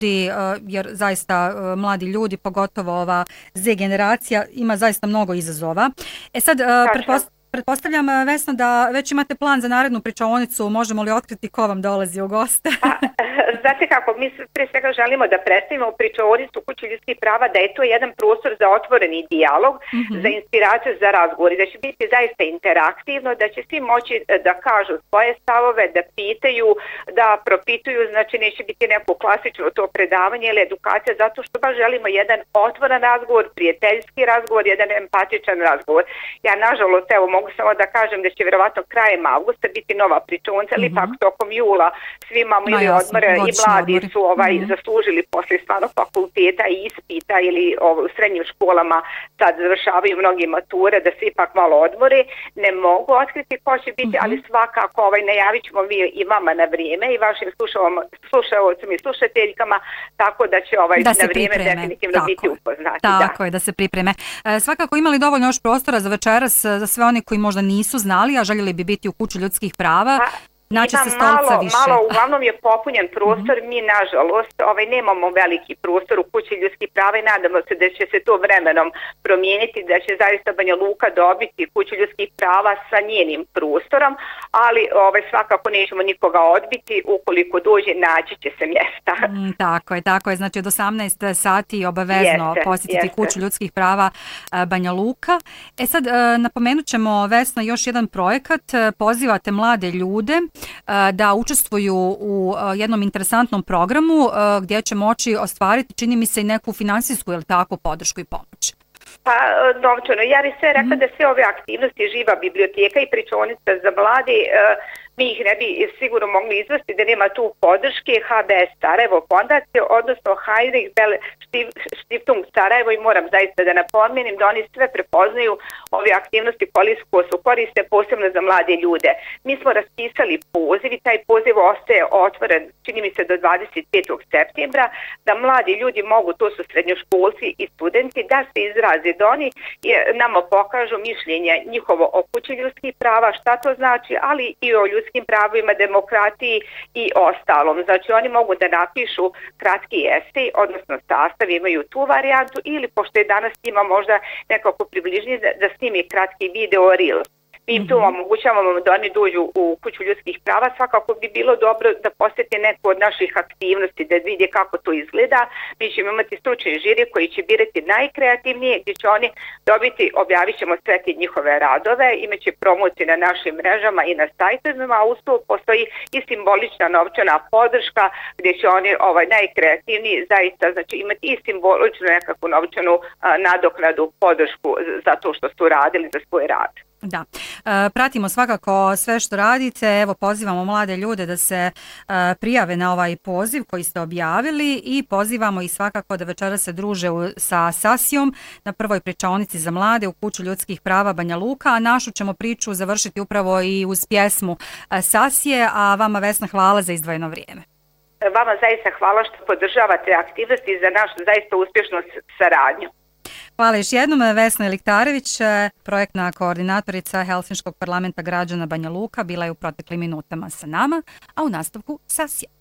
učiti, jer zaista mladi ljudi, pogotovo ova Z generacija, ima zaista mnogo izazova. Sad, pretpostavljam, Vesna, da već imate plan za narednu pričaonicu, možemo li otkriti ko vam dolazi u goste? Znate kako, mi prije svega želimo da predstavimo pričaonicu u Kući ljudskih prava, da je to jedan prostor za otvoreni dijalog, za inspiraciju, za razgovor i da će biti zaista interaktivno, da će svi moći da kažu svoje stavove, da pitaju, da propituju, znači neće biti neko klasično to predavanje ili edukacija, zato što baš želimo jedan otvoren razgovor, prijateljski razgovor, jedan empatičan razgovor. Ja, nažalost, evo, mogu samo da kažem da će vjerovatno krajem avgusta biti nova pričaonica, ali ipak tokom jula svi imamo ili odmore i mladi su zaslužili posle stvarno fakulteta i ispita ili u srednjim školama sad završavaju mnogi mature, da se ipak malo odmore. Ne mogu otkriti ko će biti, ali svakako najavit ćemo mi i vama na vrijeme i vašim slušaocima i slušateljkama, tako da će na vrijeme definitivno biti upoznati. Tako je, da se pripreme. Svakako imali dovoljno još prostora za večeras za sve oni koji možda nisu znali, a željeli bi biti u Kući ljudskih prava. Naći se stolca više. Malo, uglavnom je popunjen prostor, mi nažalost nemamo veliki prostor u Kući ljudskih prava i nadamo se da će se to vremenom promijeniti, da će zaista Banja Luka dobiti Kuću ljudskih prava sa njenim prostorom, ali svakako nećemo nikoga odbiti, ukoliko dođe naći će se mjesta. Tako je, znači od 18 sati obavezno posjetiti Kuću ljudskih prava Banja Luka. Sad napomenut ćemo, Vesna, još jedan projekat, pozivate mlade ljude da učestvuju u jednom interesantnom programu gdje će moći ostvariti, čini mi se, i neku finansijsku ili tako podršku i pomoć. Pa novčano, ja bih sve rekla da sve ove aktivnosti Živa biblioteka i pričaonica za mlade, mi ih ne bi sigurno mogli izvesti da nema tu podrške HBS Sarajevo fondacije, odnosno Heinrich Bell Stiftung Sarajevo, i moram zaista da napomenem da oni sve prepoznaju ove aktivnosti koliko su koriste posebno za mlade ljude. Mi smo raspisali poziv i taj poziv ostaje otvoren, čini mi se, do 25. septembra, da mladi ljudi mogu, to su srednjoškolci i studenti, da se izraze, da oni nama pokažu mišljenje njihovo o Kući ljudskih prava, šta to znači, ali i o ljudskim pravima, demokratiji i ostalom. Znači oni mogu da napišu kratki esej, odnosno sastav, imaju tu varijantu, ili pošto je danas ima možda nekako približnije da snimi kratki video reel. Mi im tu omogućavamo da oni dođu u Kuću ljudskih prava. Svakako bi bilo dobro da posjete neku od naših aktivnosti, da vide kako to izgleda. Mi ćemo imati stručni žiri koji će birati najkreativnije, gdje će oni dobiti, objavit ćemo sve te njihove radove, imaće promocije na našim mrežama i na sajtovima, a usto postoji i simbolična novčana podrška gdje će oni najkreativniji zaista, znači imati i simboličnu nekakvu novčanu nadoknadu, podršku za to što su radili, za svoj rad. Da, pratimo svakako sve što radite, evo pozivamo mlade ljude da se prijave na ovaj poziv koji ste objavili i pozivamo i svakako da večeras se druže sa Sasijom na prvoj pričaonici za mlade u Kuću ljudskih prava Banja Luka, a našu ćemo priču završiti upravo i uz pjesmu Sasije, a vama, Vesna, hvala za izdvojeno vrijeme. Vama zaista hvala što podržavate aktivnosti za našu zaista uspješnu saradnju. Hvala još jednom. Vesna Liktarević, projektna koordinatorica Helsinškog parlamenta građana Banja Luka, bila je u proteklim minutama sa nama, a u nastavku Sasija.